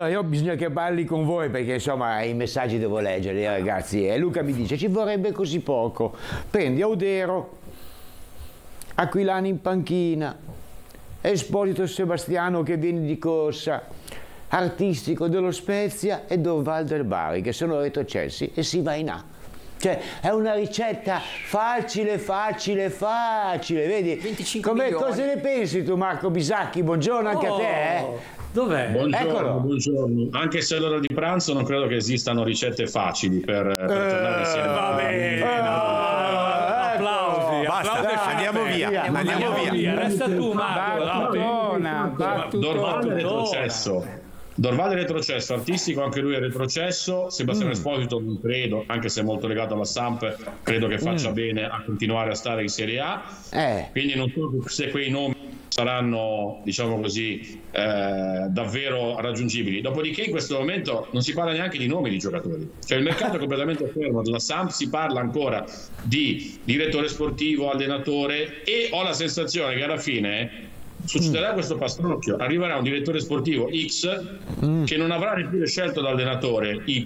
Io bisogna che parli con voi perché insomma i messaggi devo leggere, ragazzi. E Luca mi dice: ci vorrebbe così poco. Prendi Audero, Aquilani in panchina, Esposito Sebastiano che viene di corsa, Artistico dello Spezia e Dorval del Bari che sono retrocessi e si va in A. Cioè è una ricetta facile, vedi? 25 milioni. Cosa ne pensi tu, Marco Bisacchi? Buongiorno anche a te. Dov'è? Eccolo. Buongiorno. Anche se è l'ora di pranzo non credo che esistano ricette facili per tornare insieme. Va bene, applausi. Basta, applausi. andiamo via. Resta tu, Marco. Dorval è retrocesso, Artistico anche lui è retrocesso, Sebastiano Esposito non credo, anche se è molto legato alla Samp, credo che faccia bene a continuare a stare in Serie A, quindi non so se quei nomi saranno, diciamo così, davvero raggiungibili. Dopodiché in questo momento non si parla neanche di nomi di giocatori, cioè il mercato è completamente fermo. Della Samp si parla ancora di direttore sportivo, allenatore, e ho la sensazione che alla fine succederà questo pastrocchio, arriverà un direttore sportivo X che non avrà neppure scelto l'allenatore Y,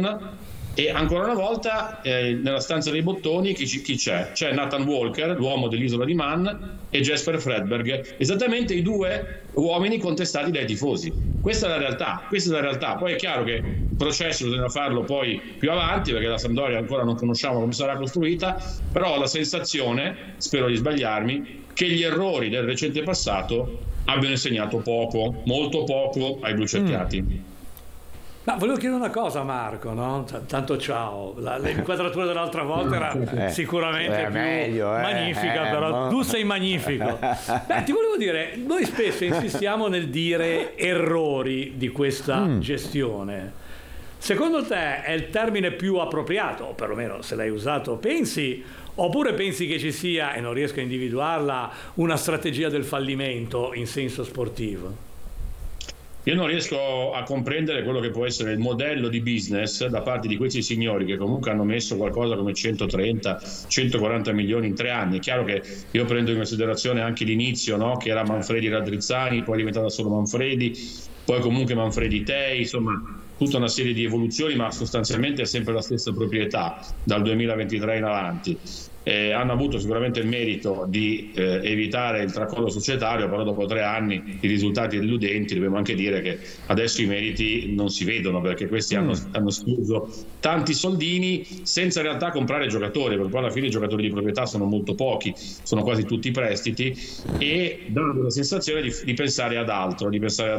e ancora una volta nella stanza dei bottoni chi c'è? C'è Nathan Walker, l'uomo dell'isola di Man, e Jesper Fredberg, esattamente i due uomini contestati dai tifosi. Questa è la realtà. Poi è chiaro che il processo bisogna farlo poi più avanti, perché la Sampdoria ancora non conosciamo come sarà costruita, però ho la sensazione, spero di sbagliarmi, che gli errori del recente passato abbiano insegnato poco, molto poco ai blucerchiati. Ma volevo chiedere una cosa a Marco, no? Tanto ciao, l'inquadratura dell'altra volta era sicuramente più meglio, magnifica, però tu sei magnifico. Beh, ti volevo dire, noi spesso insistiamo nel dire errori di questa gestione. Secondo te è il termine più appropriato, o perlomeno se l'hai usato pensi, oppure pensi che ci sia, e non riesco a individuarla, una strategia del fallimento in senso sportivo? Io non riesco a comprendere quello che può essere il modello di business da parte di questi signori che comunque hanno messo qualcosa come 130-140 milioni in 3 anni. È chiaro che io prendo in considerazione anche l'inizio, no? Che era Manfredi Raddrizzani, poi è diventata solo Manfredi, poi comunque Manfredi Tei, insomma tutta una serie di evoluzioni, ma sostanzialmente è sempre la stessa proprietà dal 2023 in avanti. Hanno avuto sicuramente il merito di evitare il tracollo societario, però dopo 3 anni i risultati deludenti, dobbiamo anche dire che adesso i meriti non si vedono, perché questi hanno speso tanti soldini senza in realtà comprare giocatori, perché poi alla fine i giocatori di proprietà sono molto pochi, sono quasi tutti prestiti, e danno la sensazione di pensare ad altro,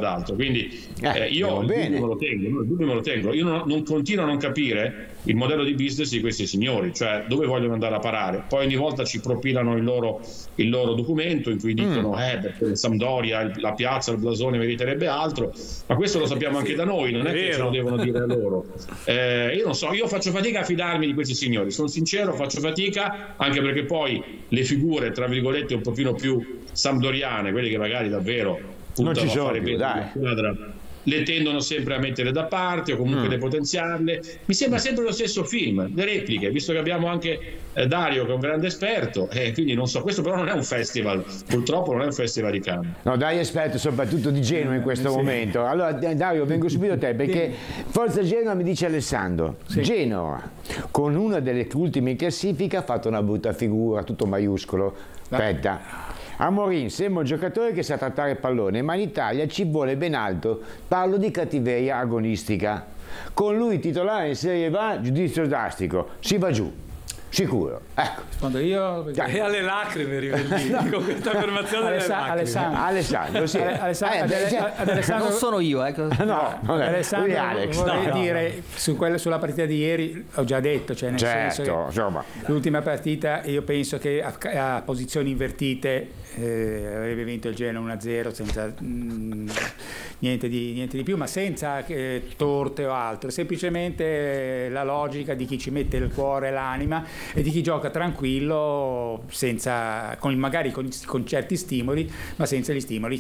quindi io il dubbio me lo tengo. Io non continuo a non capire il modello di business di questi signori, cioè dove vogliono andare a parare. Poi ogni volta ci propilano il loro documento in cui dicono perché Sampdoria, la piazza, il blasone meriterebbe altro, ma questo lo sappiamo anche da noi, non è che ce lo devono dire loro. Io non so, io faccio fatica a fidarmi di questi signori, sono sincero, faccio fatica, anche perché poi le figure tra virgolette un pochino più sampdoriane, quelle che magari davvero puntano a fare bene la squadra, le tendono sempre a mettere da parte o comunque depotenziarle. Mi sembra sempre lo stesso film, le repliche, visto che abbiamo anche Dario che è un grande esperto, quindi non so, questo però non è un festival, purtroppo non è un festival di Cannes. No, Dario è esperto soprattutto di Genova in questo momento. Allora Dario, vengo subito a te perché Forza Genova mi dice Alessandro, Genova con una delle ultime in classifica ha fatto una brutta figura, tutto maiuscolo. Aspetta. Amorin sembra un giocatore che sa trattare il pallone, ma in Italia ci vuole ben altro. Parlo di cattiveria agonistica. Con lui titolare in Serie A, giudizio drastico, si va giù, sicuro. Ecco. Quando io E alle lacrime Rivellini con questa affermazione delle lacrime. Alessandro, sì. Alessandro, non sono io, No, Alessandro, Alex. vorrei dire sulla partita di ieri, ho già detto, cioè nel senso che insomma, l'ultima partita io penso che a posizioni invertite avrebbe vinto il Genoa 1-0 senza niente di più, ma senza torte o altro, semplicemente la logica di chi ci mette il cuore e l'anima e di chi gioca tranquillo, magari con certi stimoli, ma senza gli stimoli